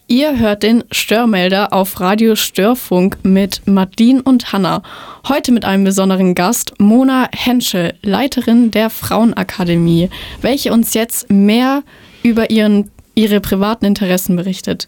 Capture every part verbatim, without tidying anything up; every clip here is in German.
Ihr hört den Störmelder auf Radio Störfunk mit Madeleine und Hanna. Heute mit einem besonderen Gast, Mona Henschel, Leiterin der Frauenakademie, welche uns jetzt mehr über ihren, ihre privaten Interessen berichtet.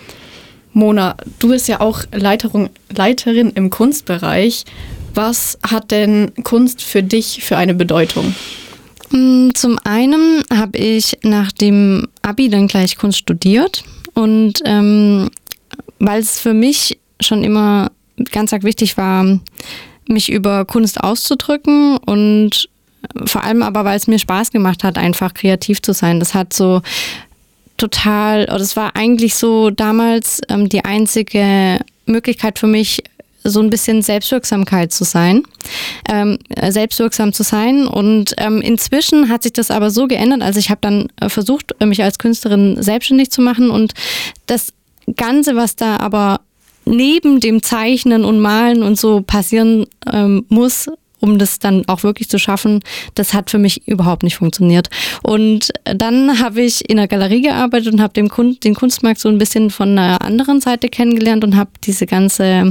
Mona, du bist ja auch Leiterin, Leiterin im Kunstbereich. Was hat denn Kunst für dich für eine Bedeutung? Zum einen habe ich nach dem Abi dann gleich Kunst studiert. Und ähm, weil es für mich schon immer ganz arg wichtig war, mich über Kunst auszudrücken und vor allem aber, weil es mir Spaß gemacht hat, einfach kreativ zu sein. Das hat so total, oder es war eigentlich so damals ähm, die einzige Möglichkeit für mich, so ein bisschen Selbstwirksamkeit zu sein, ähm, selbstwirksam zu sein. Und ähm, inzwischen hat sich das aber so geändert. Also ich habe dann äh, versucht, mich als Künstlerin selbstständig zu machen. Und das Ganze, was da aber neben dem Zeichnen und Malen und so passieren ähm, muss, um das dann auch wirklich zu schaffen, das hat für mich überhaupt nicht funktioniert. Und dann habe ich in der Galerie gearbeitet und habe den, Kun- den Kunstmarkt so ein bisschen von einer anderen Seite kennengelernt und habe diese ganze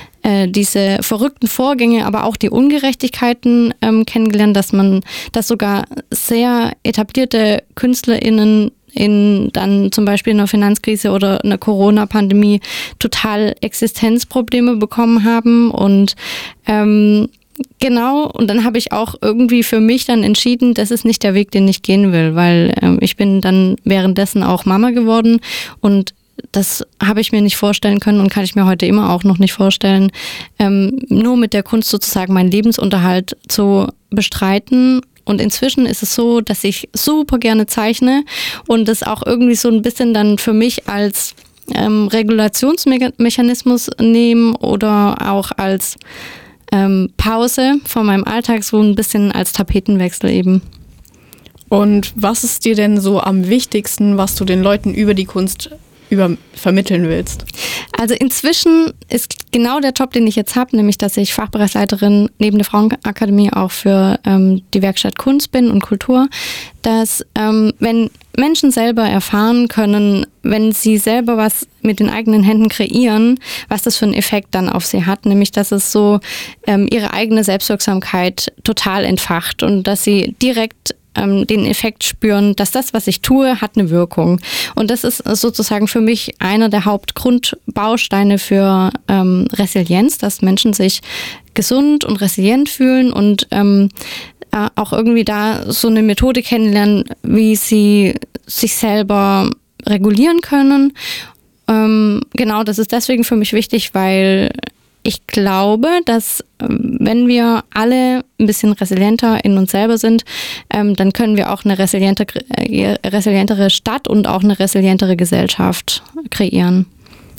diese verrückten Vorgänge, aber auch die Ungerechtigkeiten ähm, kennengelernt, dass man, dass sogar sehr etablierte KünstlerInnen in dann zum Beispiel in einer Finanzkrise oder einer Corona-Pandemie total Existenzprobleme bekommen haben und ähm, genau, und dann habe ich auch irgendwie für mich dann entschieden, das ist nicht der Weg, den ich gehen will, weil ähm, ich bin dann währenddessen auch Mama geworden und das habe ich mir nicht vorstellen können und kann ich mir heute immer auch noch nicht vorstellen, ähm, nur mit der Kunst sozusagen meinen Lebensunterhalt zu bestreiten. Und inzwischen ist es so, dass ich super gerne zeichne und das auch irgendwie so ein bisschen dann für mich als ähm, Regulationsmechanismus nehme oder auch als ähm, Pause von meinem Alltag, so ein bisschen als Tapetenwechsel eben. Und was ist dir denn so am wichtigsten, was du den Leuten über die Kunst über vermitteln willst? Also inzwischen ist genau der Job, den ich jetzt habe, nämlich dass ich Fachbereichsleiterin neben der Frauenakademie auch für ähm, die Werkstatt Kunst bin und Kultur, dass ähm, wenn Menschen selber erfahren können, wenn sie selber was mit den eigenen Händen kreieren, was das für einen Effekt dann auf sie hat, nämlich dass es so ähm, ihre eigene Selbstwirksamkeit total entfacht und dass sie direkt den Effekt spüren, dass das, was ich tue, hat eine Wirkung. Und das ist sozusagen für mich einer der Hauptgrundbausteine für ähm, Resilienz, dass Menschen sich gesund und resilient fühlen und ähm, äh, auch irgendwie da so eine Methode kennenlernen, wie sie sich selber regulieren können. Ähm, genau, das ist deswegen für mich wichtig, weil ich glaube, dass wenn wir alle ein bisschen resilienter in uns selber sind, ähm, dann können wir auch eine resiliente, äh, resilientere Stadt und auch eine resilientere Gesellschaft kreieren.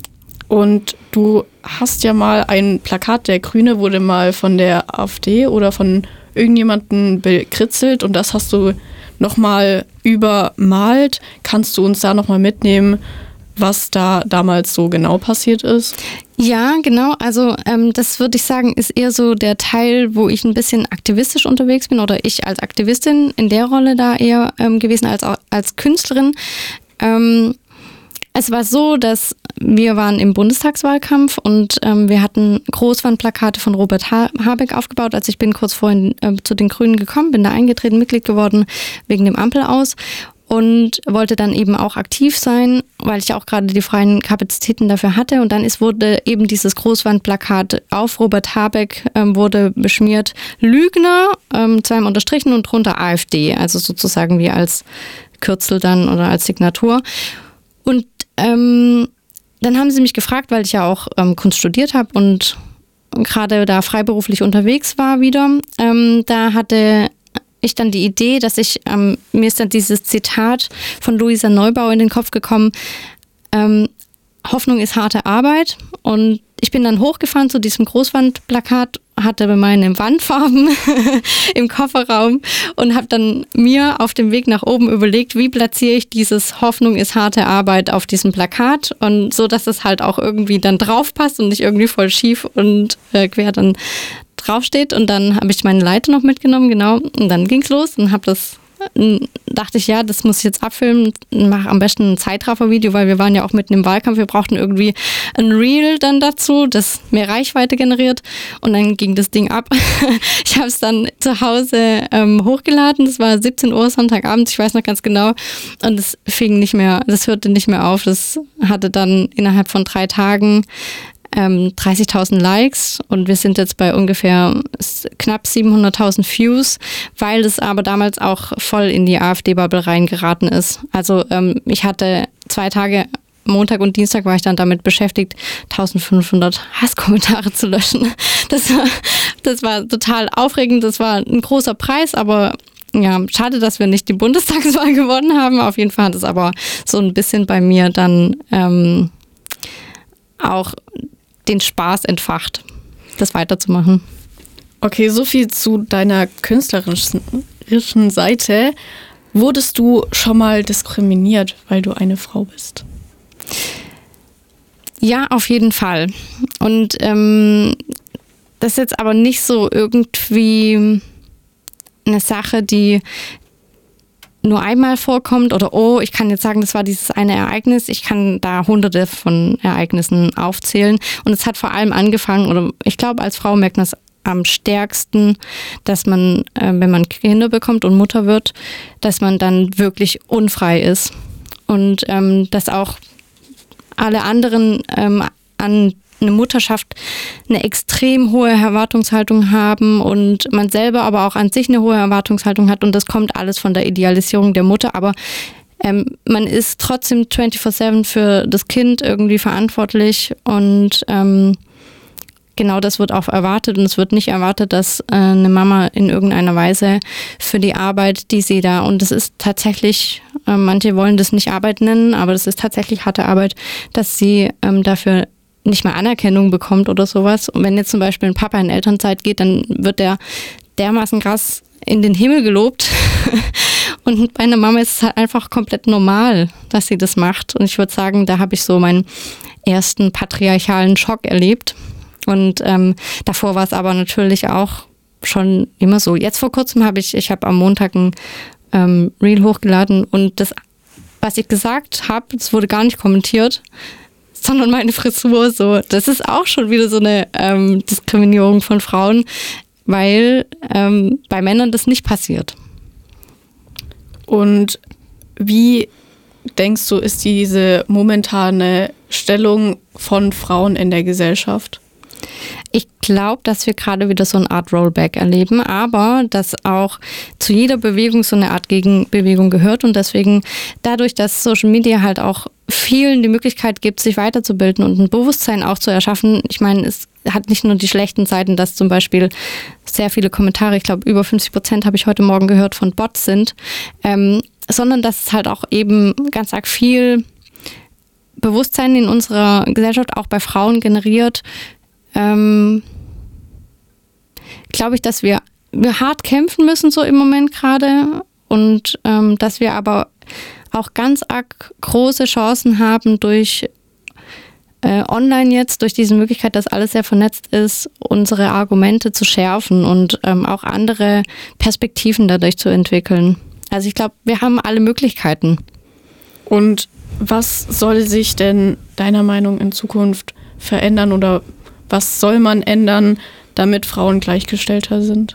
Und du hast ja mal ein Plakat, der Grüne wurde mal von der AfD oder von irgendjemandem bekritzelt und das hast du nochmal übermalt. Kannst du uns da nochmal mitnehmen, was da damals so genau passiert ist? Ja, genau. Also ähm, das würde ich sagen, ist eher so der Teil, wo ich ein bisschen aktivistisch unterwegs bin oder ich als Aktivistin in der Rolle da eher ähm, gewesen als als Künstlerin. Ähm, es war so, dass wir waren im Bundestagswahlkampf und ähm, wir hatten Großwandplakate von Robert ha- Habeck aufgebaut. Also ich bin kurz vorhin äh, zu den Grünen gekommen, bin da eingetreten, Mitglied geworden wegen dem Ampel aus. Und wollte dann eben auch aktiv sein, weil ich auch gerade die freien Kapazitäten dafür hatte. Und dann ist, wurde eben dieses Großwandplakat auf Robert Habeck ähm, wurde beschmiert, Lügner, ähm, zweimal unterstrichen und drunter AfD, also sozusagen wie als Kürzel dann oder als Signatur. Und ähm, dann haben sie mich gefragt, weil ich ja auch ähm, Kunst studiert habe und gerade da freiberuflich unterwegs war wieder, ähm, da hatte ich dann die Idee, dass ich, ähm, mir ist dann dieses Zitat von Luisa Neubauer in den Kopf gekommen, ähm, Hoffnung ist harte Arbeit, und ich bin dann hochgefahren zu diesem Großwandplakat, hatte meine Wandfarben im Kofferraum und habe dann mir auf dem Weg nach oben überlegt, wie platziere ich dieses Hoffnung ist harte Arbeit auf diesem Plakat und so, dass es halt auch irgendwie dann drauf passt und nicht irgendwie voll schief und äh, quer dann draufsteht. Und dann habe ich meine Leiter noch mitgenommen, genau, und dann ging's los und habe das dachte ich, ja, das muss ich jetzt abfilmen, mache am besten ein Zeitraffer-Video, weil wir waren ja auch mitten im Wahlkampf, wir brauchten irgendwie ein Reel dann dazu, das mehr Reichweite generiert und dann ging das Ding ab. Ich habe es dann zu Hause ähm, hochgeladen, das war siebzehn Uhr Sonntagabend, ich weiß noch ganz genau und es fing nicht mehr, das hörte nicht mehr auf, das hatte dann innerhalb von drei Tagen Ähm, dreißigtausend Likes und wir sind jetzt bei ungefähr knapp siebenhunderttausend Views, weil es aber damals auch voll in die AfD-Bubble reingeraten ist. Also ähm, ich hatte zwei Tage, Montag und Dienstag war ich dann damit beschäftigt, eintausendfünfhundert Hasskommentare zu löschen. Das war, das war total aufregend, das war ein großer Preis, aber ja, schade, dass wir nicht die Bundestagswahl gewonnen haben. Auf jeden Fall hat es aber so ein bisschen bei mir dann ähm, auch den Spaß entfacht, das weiterzumachen. Okay, so viel zu deiner künstlerischen Seite. Wurdest du schon mal diskriminiert, weil du eine Frau bist? Ja, auf jeden Fall. Und ähm, das ist jetzt aber nicht so irgendwie eine Sache, die nur einmal vorkommt oder oh, ich kann jetzt sagen, das war dieses eine Ereignis. Ich kann da hunderte von Ereignissen aufzählen. Und es hat vor allem angefangen, oder ich glaube, als Frau merkt man es am stärksten, dass man, äh, wenn man Kinder bekommt und Mutter wird, dass man dann wirklich unfrei ist. Und ähm, dass auch alle anderen ähm, an eine Mutterschaft eine extrem hohe Erwartungshaltung haben und man selber aber auch an sich eine hohe Erwartungshaltung hat und das kommt alles von der Idealisierung der Mutter, aber ähm, man ist trotzdem vierundzwanzig sieben für das Kind irgendwie verantwortlich und ähm, genau das wird auch erwartet und es wird nicht erwartet, dass äh, eine Mama in irgendeiner Weise für die Arbeit, die sie da, und das ist tatsächlich, äh, manche wollen das nicht Arbeit nennen, aber das ist tatsächlich harte Arbeit, dass sie ähm, dafür nicht mal Anerkennung bekommt oder sowas. Und wenn jetzt zum Beispiel ein Papa in Elternzeit geht, dann wird der dermaßen krass in den Himmel gelobt. Und bei einer Mama ist es halt einfach komplett normal, dass sie das macht. Und ich würde sagen, da habe ich so meinen ersten patriarchalen Schock erlebt. Und ähm, davor war es aber natürlich auch schon immer so. Jetzt vor kurzem habe ich, ich habe am Montag ein ähm, Reel hochgeladen und das, was ich gesagt habe, das wurde gar nicht kommentiert, sondern meine Frisur so. Das ist auch schon wieder so eine ähm, Diskriminierung von Frauen, weil ähm, bei Männern das nicht passiert. Und wie denkst du, ist diese momentane Stellung von Frauen in der Gesellschaft? Ich glaube, dass wir gerade wieder so eine Art Rollback erleben, aber dass auch zu jeder Bewegung so eine Art Gegenbewegung gehört und deswegen dadurch, dass Social Media halt auch vielen die Möglichkeit gibt, sich weiterzubilden und ein Bewusstsein auch zu erschaffen. Ich meine, es hat nicht nur die schlechten Seiten, dass zum Beispiel sehr viele Kommentare, ich glaube über fünfzig Prozent habe ich heute Morgen gehört, von Bots sind, ähm, sondern dass es halt auch eben ganz arg viel Bewusstsein in unserer Gesellschaft auch bei Frauen generiert. Ähm, glaube ich, dass wir, wir hart kämpfen müssen so im Moment gerade und ähm, dass wir aber auch ganz arg große Chancen haben durch äh, online jetzt, durch diese Möglichkeit, dass alles sehr vernetzt ist, unsere Argumente zu schärfen und ähm, auch andere Perspektiven dadurch zu entwickeln. Also ich glaube, wir haben alle Möglichkeiten. Und was soll sich denn deiner Meinung nach in Zukunft verändern oder was soll man ändern, damit Frauen gleichgestellter sind?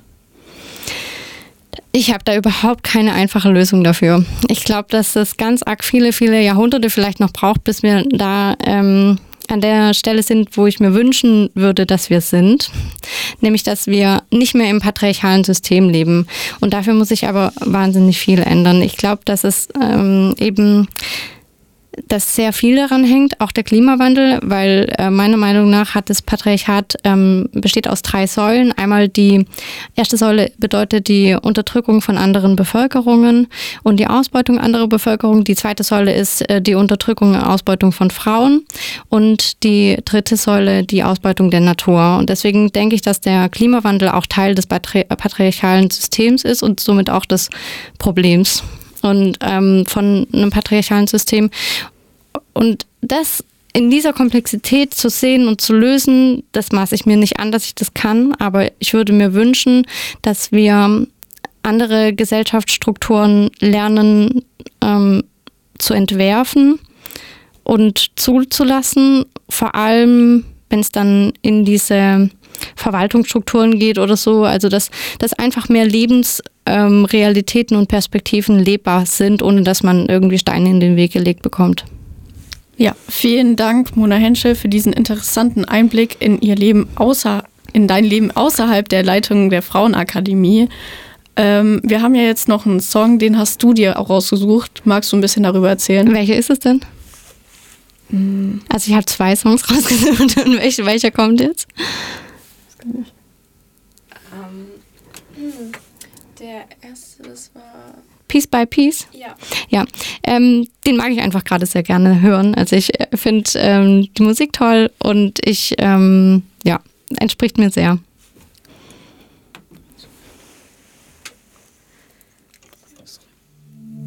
Ich habe da überhaupt keine einfache Lösung dafür. Ich glaube, dass es ganz arg viele, viele Jahrhunderte vielleicht noch braucht, bis wir da ähm, an der Stelle sind, wo ich mir wünschen würde, dass wir sind. Nämlich, dass wir nicht mehr im patriarchalen System leben. Und dafür muss sich aber wahnsinnig viel ändern. Ich glaube, dass es ähm, eben dass sehr viel daran hängt, auch der Klimawandel, weil äh, meiner Meinung nach hat das Patriarchat ähm, besteht aus drei Säulen. Einmal die erste Säule bedeutet die Unterdrückung von anderen Bevölkerungen und die Ausbeutung anderer Bevölkerung. Die zweite Säule ist äh, die Unterdrückung und Ausbeutung von Frauen und die dritte Säule die Ausbeutung der Natur. Und deswegen denke ich, dass der Klimawandel auch Teil des patri- patriarchalen Systems ist und somit auch des Problems. Und ähm, von einem patriarchalen System. Und das in dieser Komplexität zu sehen und zu lösen, das maße ich mir nicht an, dass ich das kann, aber ich würde mir wünschen, dass wir andere Gesellschaftsstrukturen lernen ähm, zu entwerfen und zuzulassen, vor allem wenn es dann in diese Verwaltungsstrukturen geht oder so, also dass, dass einfach mehr Lebensrealitäten ähm, und Perspektiven lebbar sind, ohne dass man irgendwie Steine in den Weg gelegt bekommt. Ja, vielen Dank, Mona Henschel, für diesen interessanten Einblick in ihr Leben außer, in dein Leben außerhalb der Leitung der Frauenakademie. Ähm, wir haben ja jetzt noch einen Song, den hast du dir auch rausgesucht. Magst du ein bisschen darüber erzählen? Welcher ist es denn? Hm. Also ich habe zwei Songs rausgesucht. Und welcher, welcher kommt jetzt? Das kann ich. Um, der erste, das war Piece by Piece. Ja. Ja, ähm, den mag ich einfach gerade sehr gerne hören. Also ich finde ähm, die Musik toll und ich, ähm, ja, entspricht mir sehr.